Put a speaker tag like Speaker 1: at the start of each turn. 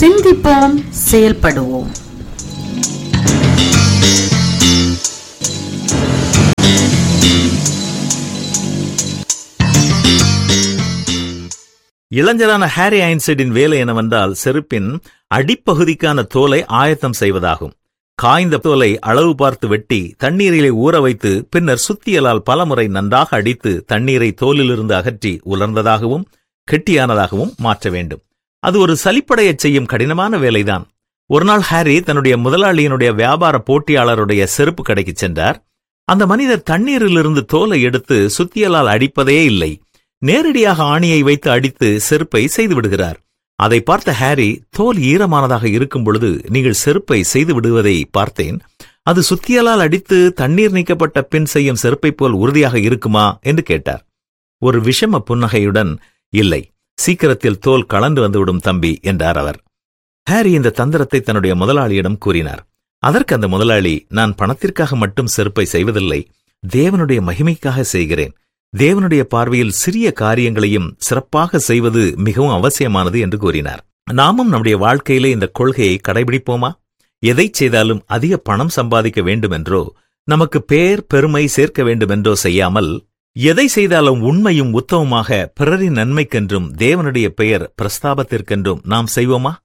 Speaker 1: சிந்திப்போம், செயல்படுவோம்.
Speaker 2: இளைஞரான ஹாரி ஐன்ஸ்டைனின் வேலை என்னவென்றால் செருப்பின் அடிப்பகுதிக்கான தோலை ஆயத்தம் செய்வதாகும். காய்ந்த தோலை அளவு பார்த்து வெட்டி தண்ணீரிலே ஊற வைத்து பின்னர் சுத்தியலால் பலமுறை நன்றாக அடித்து தண்ணீரை தோலிலிருந்து அகற்றி உலர்ந்ததாகவும் கெட்டியானதாகவும் மாற்ற வேண்டும். அது ஒரு சலிப்படையச் செய்யும் கடினமான வேலைதான். ஒருநாள் ஹாரி தன்னுடைய முதலாளியினுடைய வியாபார போட்டியாளருடைய செருப்பு கடைக்கு சென்றார். அந்த மனிதர் தண்ணீரிலிருந்து தோலை எடுத்து சுத்தியலால் அடிப்பதே இல்லை, நேரடியாக ஆணியை வைத்து அடித்து செருப்பை செய்து விடுகிறார். அதை பார்த்த ஹாரி, தோல் ஈரமானதாக இருக்கும் பொழுது நீங்கள் செருப்பை செய்து விடுவதை பார்த்தேன். அது சுத்தியலால் அடித்து தண்ணீர் நீக்கப்பட்ட பின் செய்யும் செருப்பை போல் உறுதியாக இருக்குமா என்று கேட்டார். ஒரு விஷம புன்னகையுடன், இல்லை, சீக்கிரத்தில் தோல் கலந்து வந்துவிடும் தம்பி என்றார் அவர். ஹாரி இந்த தந்திரத்தை தன்னுடைய முதலாளியிடம் கூறினார். அதற்கு அந்த முதலாளி, நான் பணத்திற்காக மட்டும் செருப்பை செய்வதில்லை, தேவனுடைய மகிமைக்காக செய்கிறேன். தேவனுடைய பார்வையில் சிறிய காரியங்களையும் சிறப்பாக செய்வது மிகவும் அவசியமானது என்று கூறினார். நாமும் நம்முடைய வாழ்க்கையிலே இந்த கொள்கையை கடைபிடிப்போமா? எதை செய்தாலும் அதிக பணம் சம்பாதிக்க வேண்டுமென்றோ, நமக்கு பேர் பெருமை சேர்க்க வேண்டுமென்றோ செய்யாமல், எதை செய்தாலும் உண்மையும் உத்தமமாக பிறரின் நன்மைக்கென்றும் தேவனுடைய பெயர் பிரஸ்தாபத்திற்கென்றும் நாம் செய்வோமா?